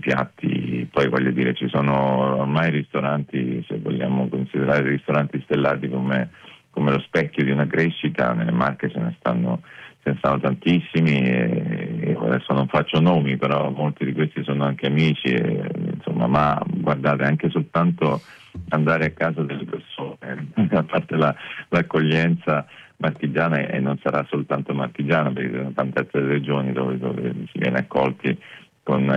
piatti. Poi voglio dire, ci sono ormai ristoranti, se vogliamo considerare ristoranti stellati come lo specchio di una crescita, nelle Marche ce ne stanno tantissimi e adesso non faccio nomi, però molti di questi sono anche amici, insomma, ma guardate, anche soltanto andare a casa delle persone, a parte l'accoglienza marchigiana, e non sarà soltanto marchigiana, perché ci sono tante altre regioni dove si viene accolti con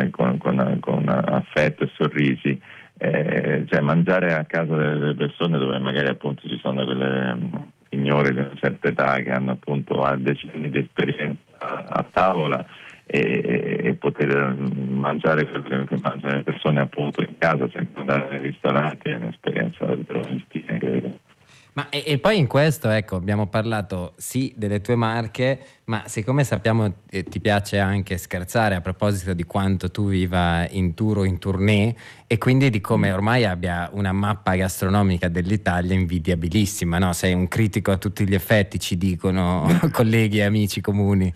affetto e sorrisi, cioè mangiare a casa delle persone dove magari appunto ci sono quelle signore di una certa età che hanno appunto decenni di esperienza a tavola, e poter mangiare quello che mangiano le persone appunto in casa senza andare nei ristoranti è un'esperienza davvero mistica, credo. Ma e poi in questo, ecco, abbiamo parlato sì delle tue Marche, ma siccome sappiamo ti piace anche scherzare a proposito di quanto tu viva in tour o in tournée, e quindi di come ormai abbia una mappa gastronomica dell'Italia invidiabilissima, no? Sei un critico a tutti gli effetti, ci dicono colleghi e amici comuni.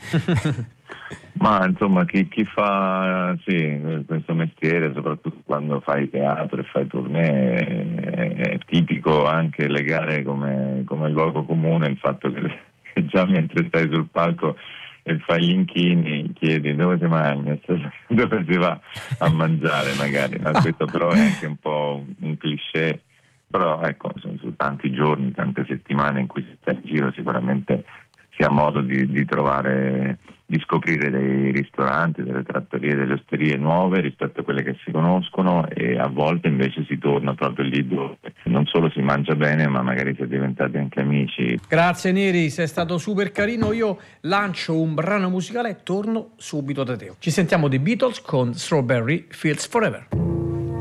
Ma insomma, chi fa questo mestiere, soprattutto quando fai teatro e fai tournée, è tipico anche legare come luogo comune il fatto che già mentre stai sul palco e fai gli inchini chiedi dove si mangia, dove si va a mangiare magari, no? Questo però è anche un po' un cliché, però ecco, sono su tanti giorni, tante settimane in cui si sta in giro, sicuramente si ha modo di trovare, di scoprire dei ristoranti, delle trattorie, delle osterie nuove rispetto a quelle che si conoscono, e a volte invece si torna proprio lì dove non solo si mangia bene, ma magari si è diventati anche amici. Grazie Neri, sei stato super carino. Io lancio un brano musicale e torno subito da te. Ci sentiamo dei Beatles con Strawberry Fields Forever.